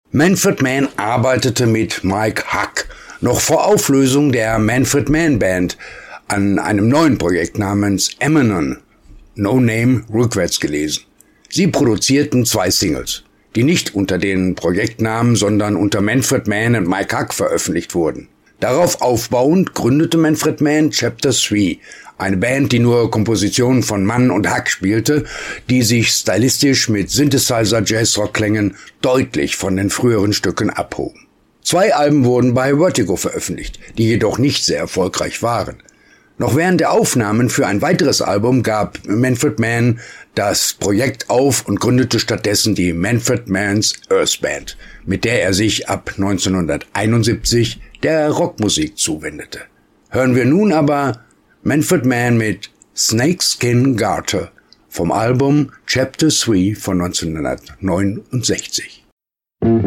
Manfred Mann arbeitete mit Mike Hugg noch vor Auflösung der Manfred Mann Band an einem neuen Projekt namens Emanon, No Name rückwärts gelesen. Sie produzierten 2 Singles, die nicht unter den Projektnamen, sondern unter Manfred Mann und Mike Hugg veröffentlicht wurden. Darauf aufbauend gründete Manfred Mann Chapter 3, eine Band, die nur Kompositionen von Mann und Hugg spielte, die sich stylistisch mit Synthesizer-Jazz-Rock-Klängen deutlich von den früheren Stücken abhoben. 2 Alben wurden bei Vertigo veröffentlicht, die jedoch nicht sehr erfolgreich waren. Noch während der Aufnahmen für ein weiteres Album gab Manfred Mann das Projekt auf und gründete stattdessen die Manfred Mann's Earth Band, mit der er sich ab 1971 der Rockmusik zuwendete. Hören wir nun aber Manfred Mann mit Snakeskin Garter vom Album Chapter 3 von 1969.